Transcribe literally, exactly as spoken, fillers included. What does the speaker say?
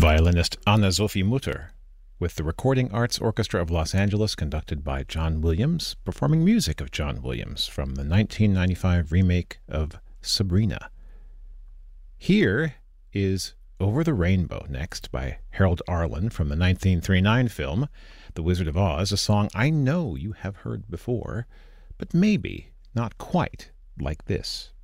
Violinist Anna-Sophie Mutter with the Recording Arts Orchestra of Los Angeles, conducted by John Williams, performing music of John Williams from the nineteen ninety-five remake of Sabrina. Here is Over the Rainbow next by Harold Arlen from the nineteen thirty-nine film The Wizard of Oz, a song I know you have heard before, but maybe not quite like this.